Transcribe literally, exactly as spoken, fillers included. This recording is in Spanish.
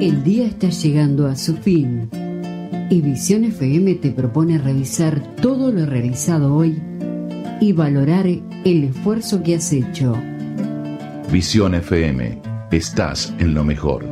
El día está llegando a su fin y Visión F M te propone revisar todo lo realizado hoy y valorar el esfuerzo que has hecho. Visión F M, estás en lo mejor.